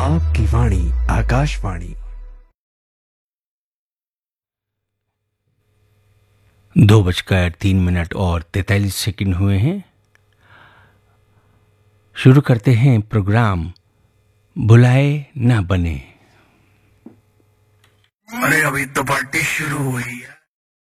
आपकी वाणी आकाशवाणी। 2:03 और 43 हुए हैं। शुरू करते हैं प्रोग्राम बुलाए ना बने। अरे अभी तो पार्टी शुरू हुई है।